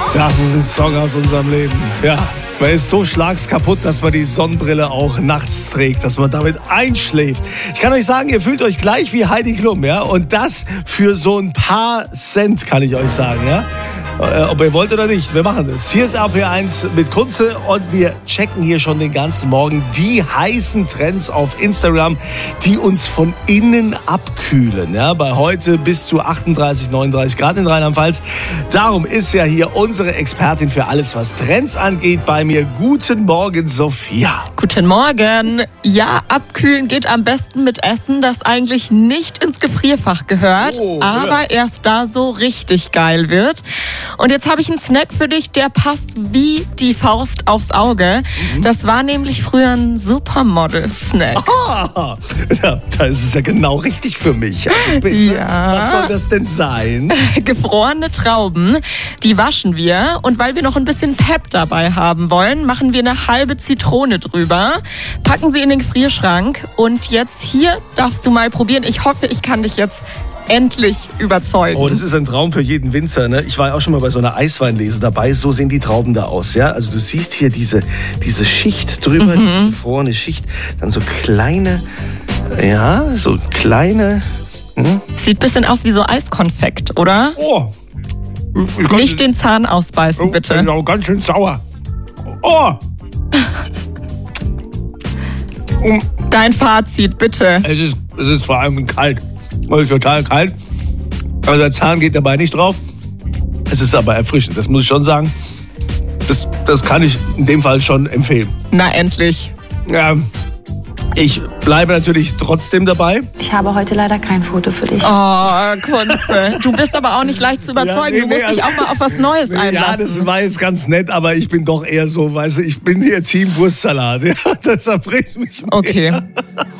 Das ist ein Song aus unserem Leben. Ja, man ist so schlagskaputt, dass man die Sonnenbrille auch nachts trägt, dass man damit einschläft. Ich kann euch sagen, ihr fühlt euch gleich wie Heidi Klum, ja? Und das für so ein paar Cent, kann ich euch sagen, ja? Ob ihr wollt oder nicht, wir machen das. Hier ist RPR1 mit Kunze und wir checken hier schon den ganzen Morgen die heißen Trends auf Instagram, die uns von innen abkühlen. Ja, bei heute bis zu 38, 39 Grad in Rheinland-Pfalz. Darum ist ja hier unsere Expertin für alles, was Trends angeht, bei mir. Guten Morgen, Sophia. Guten Morgen. Ja, abkühlen geht am besten mit Essen, das eigentlich nicht ins Gefrierfach gehört, aber erst da so richtig geil wird. Und jetzt habe ich einen Snack für dich, der passt wie die Faust aufs Auge. Das war nämlich früher ein Supermodel-Snack. Ah, ja, da ist es ja genau richtig für mich. Also bitte, Ja. Was soll das denn sein? Gefrorene Trauben, die waschen wir. Und weil wir noch ein bisschen Pep dabei haben wollen, machen wir eine halbe Zitrone drüber, packen sie in den Gefrierschrank. Und jetzt hier darfst du mal probieren. Ich hoffe, ich kann dich jetzt endlich überzeugen. Oh, das ist ein Traum für jeden Winzer, ne? Ich war auch schon mal bei so einer Eisweinlese dabei. So sehen die Trauben da aus, ja? Also du siehst hier diese Schicht drüber, diese gefrorene Schicht. Dann so kleine. Sieht ein bisschen aus wie so Eiskonfekt, oder? Oh! Nicht den Zahn ausbeißen, bitte. Genau, ganz schön sauer. Oh! Dein Fazit, bitte. Es ist vor allem kalt. Es ist total kalt. Also der Zahn geht dabei nicht drauf. Es ist aber erfrischend, das muss ich schon sagen. Das kann ich in dem Fall schon empfehlen. Na, endlich. Ja, ich bleibe natürlich trotzdem dabei. Ich habe heute leider kein Foto für dich. Oh, Kunze. Du bist aber auch nicht leicht zu überzeugen. Du musst dich auch mal auf was Neues einlassen. Ja, das war jetzt ganz nett, aber ich bin doch eher so, weißt du, ich bin hier Team Wurstsalat. Ja, das erbricht mich mehr. Okay.